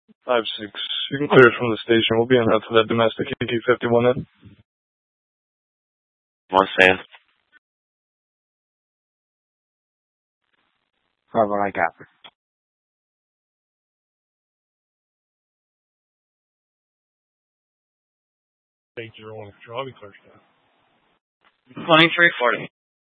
5-6. You can clear it from the station. We'll be en route to that domestic EQ-51 then. One stand. Cover, I got it. Take your one. I'll be clear. 2340.